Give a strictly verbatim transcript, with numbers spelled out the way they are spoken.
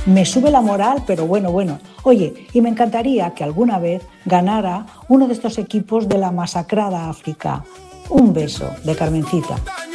me sube la moral, pero bueno, bueno. Oye, y me encantaría que alguna vez ganara uno de estos equipos de la masacrada África. Un beso de Carmencita.